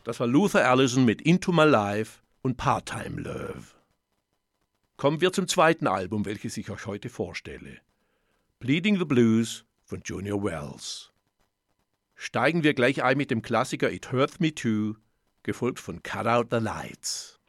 Das war Luther Allison mit Into My Life und Part-Time Love. Kommen wir zum zweiten Album, welches ich euch heute vorstelle. Bleeding the Blues von Junior Wells. Steigen wir gleich ein mit dem Klassiker It Hurt Me Too, gefolgt von Cut Out the Lights.